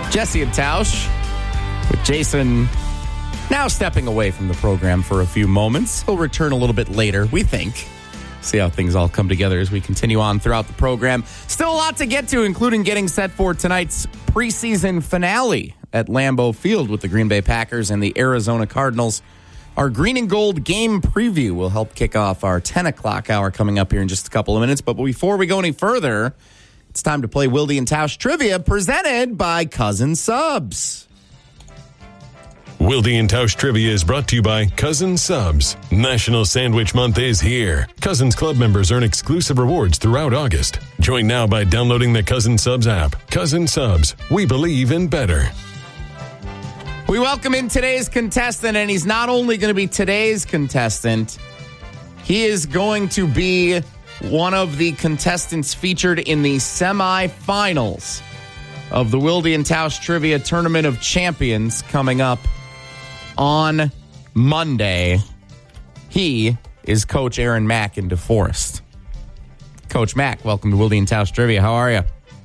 Jesse and Tausch, with Jason now stepping away from the program for a few moments. He'll return a little bit later, we think. See how things all come together as we continue on throughout the program. Still a lot to get to, including getting set for tonight's preseason finale at Lambeau Field with the Green Bay Packers and the Arizona Cardinals. Our green and gold game preview will help kick off our 10 o'clock hour coming up here in just a couple of minutes. But before we go any further, it's time to play Wilde and Tausch Trivia, presented by Cousin Subs. Wilde and Tausch Trivia is brought to you by Cousin Subs. National Sandwich Month is here. Cousins Club members earn exclusive rewards throughout August. Join now by downloading the Cousin Subs app. Cousin Subs, we believe in better. We welcome in today's contestant, and he's not only going to be today's contestant, he is going to be one of the contestants featured in the semifinals of the Wilde and Tausch Trivia Tournament of Champions coming up on Monday. He is Coach Aaron Mack in DeForest. Coach Mack, welcome to Wilde and Tausch Trivia. How are you?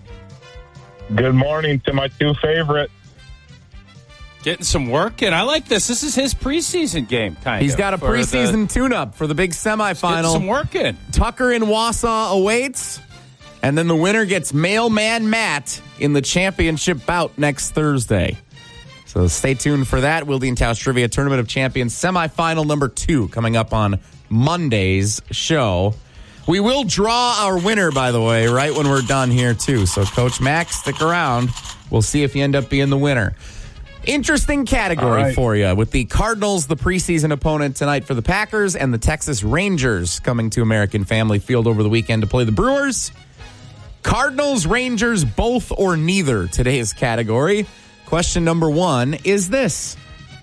Good morning to my two favorite. Getting some work in. I like this. This is his preseason game, kind of. He's got a preseason tune-up for the big semifinal. Getting some work in. Tucker in Wausau awaits, and then the winner gets Mailman Matt in the championship bout next Thursday. So stay tuned for that. Wilde and Tausch Trivia Tournament of Champions semifinal number 2 coming up on Monday's show. We will draw our winner, by the way, right when we're done here, too. So, Coach Mack, stick around. We'll see if you end up being the winner. Interesting category for you, with the Cardinals, the preseason opponent tonight for the Packers, and the Texas Rangers coming to American Family Field over the weekend to play the Brewers. Cardinals, Rangers, both or neither, today's category. Question number 1 is this.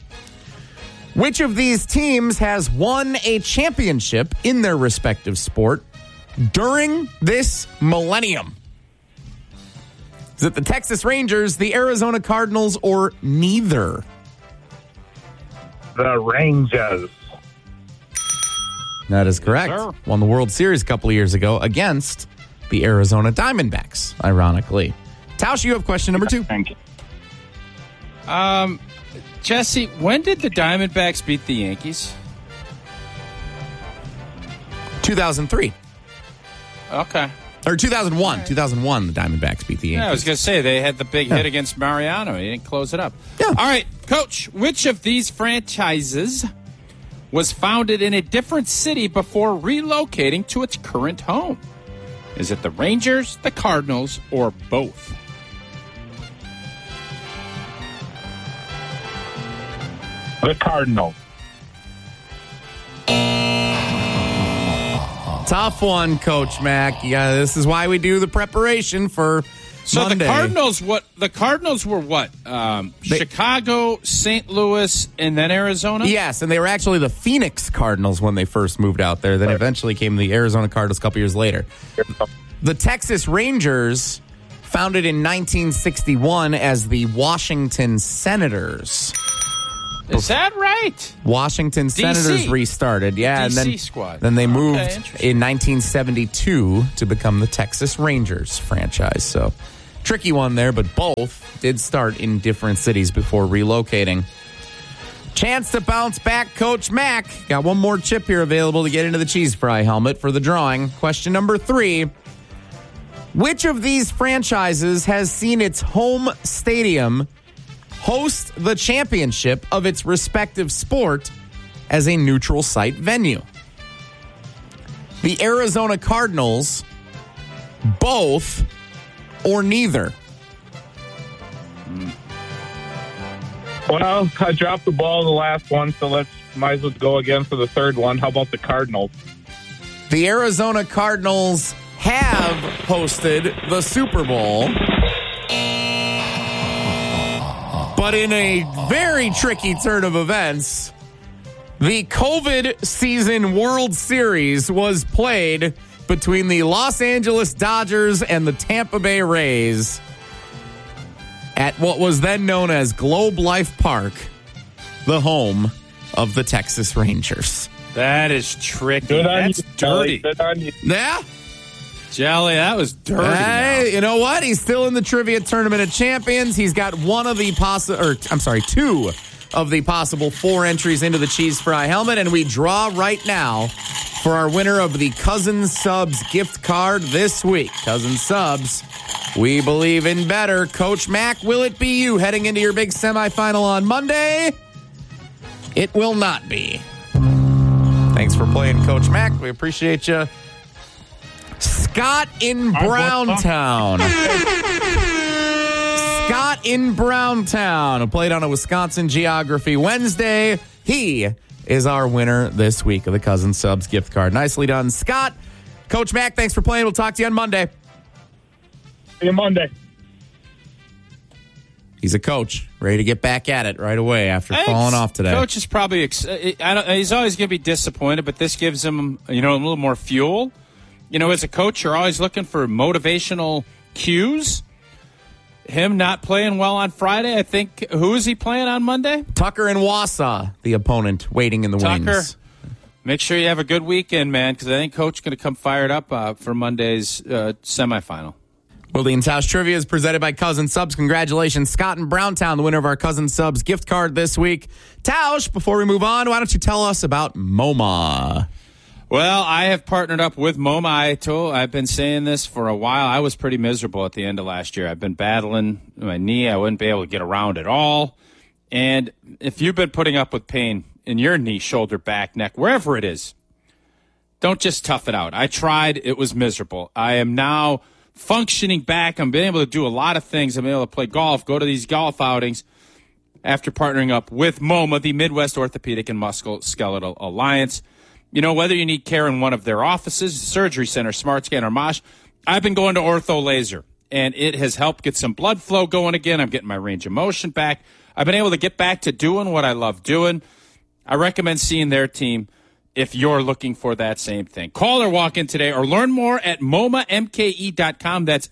Which of these teams has won a championship in their respective sport during this millennium? Is it the Texas Rangers, the Arizona Cardinals, or neither? The Rangers. That is correct. Yes, won the World Series a couple of years ago against the Arizona Diamondbacks, ironically. Tausch, you have question number 2. Thank you. Jesse, when did the Diamondbacks beat the Yankees? 2003. Okay. Or 2001. Right. 2001, the Diamondbacks beat the Yankees. Yeah, I was going to say, they had the big hit against Mariano. He didn't close it up. Yeah. All right, Coach, which of these franchises was founded in a different city before relocating to its current home? Is it the Rangers, the Cardinals, or both? The Cardinals. Tough one, Coach Mack. Yeah, this is why we do the preparation for Monday. The Cardinals were what? Chicago, St. Louis, and then Arizona? Yes, and they were actually the Phoenix Cardinals when they first moved out there. Then eventually came the Arizona Cardinals a couple years later. The Texas Rangers, founded in 1961 as the Washington Senators. Is that right? Washington Senators restarted, yeah, DC and then squad. Then they moved in 1972 to become the Texas Rangers franchise. So, tricky one there, but both did start in different cities before relocating. Chance to bounce back, Coach Mack. Got one more chip here available to get into the cheese fry helmet for the drawing. Question number 3. Which of these franchises has seen its home stadium host the championship of its respective sport as a neutral site venue? The Arizona Cardinals, both, or neither? Well, I dropped the ball in the last one, so might as well go again for the third one. How about the Cardinals? The Arizona Cardinals have hosted the Super Bowl, but in a very tricky turn of events, the COVID season World Series was played between the Los Angeles Dodgers and the Tampa Bay Rays at what was then known as Globe Life Park, the home of the Texas Rangers. That is tricky. Good on That's you, Kelly. dirty. Good on you. Yeah? Jelly, that was dirty. Hey, you know what? He's still in the Trivia Tournament of Champions. He's got two of the possible 4 entries into the Cheese Fry helmet, and we draw right now for our winner of the Cousins Subs gift card this week. Cousins Subs, we believe in better. Coach Mac, will it be you heading into your big semifinal on Monday? It will not be. Thanks for playing, Coach Mac. We appreciate you. Scott in Browntown. Scott in Browntown, who played on a Wisconsin Geography Wednesday. He is our winner this week of the Cousins Subs gift card. Nicely done, Scott. Coach Mac, thanks for playing. We'll talk to you on Monday. See you Monday. He's a coach, ready to get back at it right away after falling off today. Coach is probably he's always going to be disappointed, but this gives him a little more fuel. As a coach, you're always looking for motivational cues. Him not playing well on Friday, I think. Who is he playing on Monday? Tucker and Wausau, the opponent, waiting in the wings. Make sure you have a good weekend, man, because I think Coach is going to come fired up for Monday's semifinal. Wilde and Tausch Trivia is presented by Cousins Subs. Congratulations, Scott in Browntown, the winner of our Cousins Subs gift card this week. Tausch, before we move on, why don't you tell us about MoMA? Well, I have partnered up with MoMA. I've been saying this for a while. I was pretty miserable at the end of last year. I've been battling my knee. I wouldn't be able to get around at all. And if you've been putting up with pain in your knee, shoulder, back, neck, wherever it is, don't just tough it out. I tried. It was miserable. I am now functioning back. I'm being able to do a lot of things. I'm able to play golf, go to these golf outings after partnering up with MoMA, the Midwest Orthopedic and Musculoskeletal Alliance. Whether you need care in one of their offices, surgery center, smart scan, or Mosh, I've been going to Ortho Laser, and it has helped get some blood flow going again. I'm getting my range of motion back. I've been able to get back to doing what I love doing. I recommend seeing their team if you're looking for that same thing. Call or walk in today or learn more at MoMaMKE.com. That's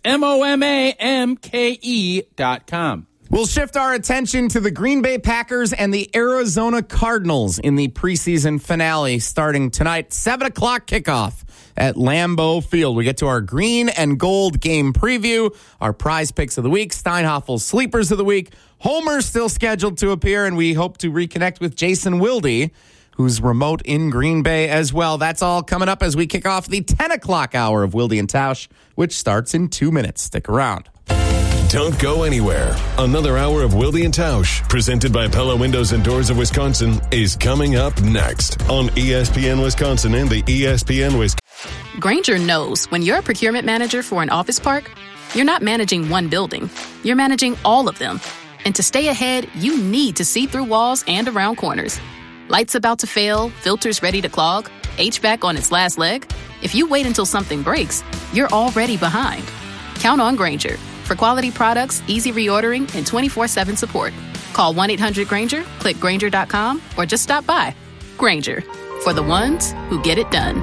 MoMaMKE.com. We'll shift our attention to the Green Bay Packers and the Arizona Cardinals in the preseason finale starting tonight, 7 o'clock kickoff at Lambeau Field. We get to our green and gold game preview, our prize picks of the week, Steinhaffel's sleepers of the week. Homer's still scheduled to appear, and we hope to reconnect with Jason Wilde, who's remote in Green Bay as well. That's all coming up as we kick off the 10 o'clock hour of Wilde and Tausch, which starts in 2 minutes. Stick around. Don't go anywhere. Another hour of Wilde and Tausch, presented by Pella Windows and Doors of Wisconsin, is coming up next on ESPN Wisconsin and the ESPN Wisconsin. Grainger knows when you're a procurement manager for an office park, you're not managing one building. You're managing all of them. And to stay ahead, you need to see through walls and around corners. Lights about to fail, filters ready to clog, HVAC on its last leg. If you wait until something breaks, you're already behind. Count on Grainger for quality products, easy reordering, and 24/7 support. Call 1-800-GRAINGER, click Grainger.com, or just stop by. Grainger, for the ones who get it done.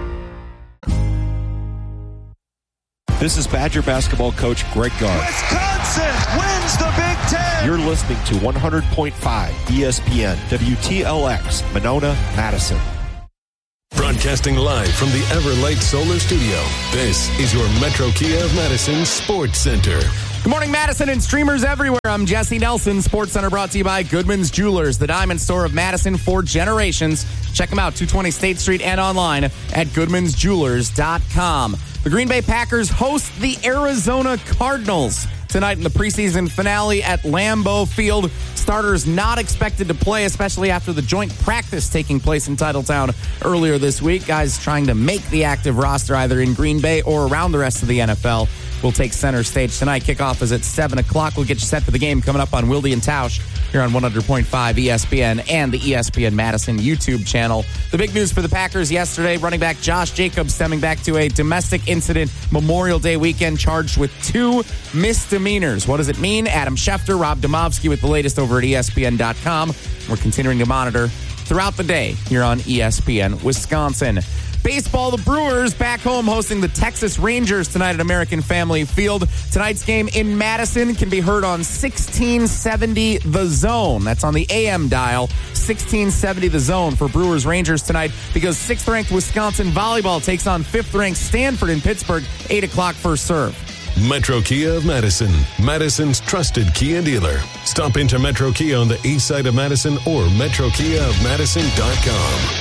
This is Badger basketball coach Greg Gard. Wisconsin wins the Big Ten. You're listening to 100.5 ESPN, WTLX, Monona, Madison. Broadcasting live from the Everlight Solar Studio, this is your Metro Kia of Madison Sports Center. Good morning, Madison and streamers everywhere. I'm Jesse Nelson. Sports Center brought to you by Goodman's Jewelers, the diamond store of Madison for generations. Check them out, 220 State Street and online at goodmansjewelers.com. The Green Bay Packers host the Arizona Cardinals tonight in the preseason finale at Lambeau Field. Starters not expected to play, especially after the joint practice taking place in Titletown earlier this week. Guys trying to make the active roster either in Green Bay or around the rest of the NFL will take center stage tonight. Kickoff is at 7 o'clock. We'll get you set for the game coming up on Wilde and Tausch here on 100.5 ESPN and the ESPN Madison YouTube channel. The big news for the Packers yesterday, running back Josh Jacobs stemming back to a domestic incident Memorial Day weekend, charged with 2 misdemeanors. What does it mean? Adam Schefter, Rob Domofsky with the latest over at ESPN.com. We're continuing to monitor throughout the day here on ESPN Wisconsin. Baseball, the Brewers back home hosting the Texas Rangers tonight at American Family Field. Tonight's game in Madison can be heard on 1670 The Zone. That's on the AM dial, 1670 The Zone for Brewers Rangers tonight, because 6th-ranked Wisconsin volleyball takes on 5th-ranked Stanford in Pittsburgh, 8 o'clock first serve. Metro Kia of Madison, Madison's trusted Kia dealer. Stop into Metro Kia on the east side of Madison or metrokiaofmadison.com.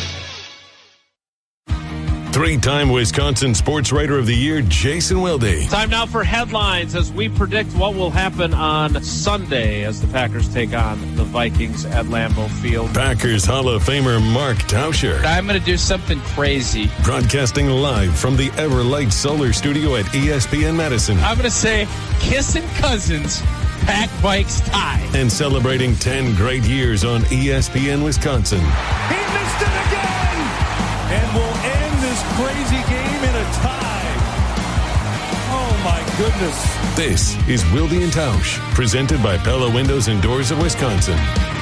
3-time Wisconsin Sports Writer of the Year, Jason Wilde. Time now for headlines as we predict what will happen on Sunday as the Packers take on the Vikings at Lambeau Field. Packers Hall of Famer Mark Tauscher. I'm going to do something crazy. Broadcasting live from the Everlight Solar Studio at ESPN Madison. I'm going to say kissing cousins, Pack Vikes tie. And celebrating 10 great years on ESPN Wisconsin. He missed it again! And will end this crazy game in a tie. Oh, my goodness. This is Wilde and Tausch, presented by Pella Windows and Doors of Wisconsin.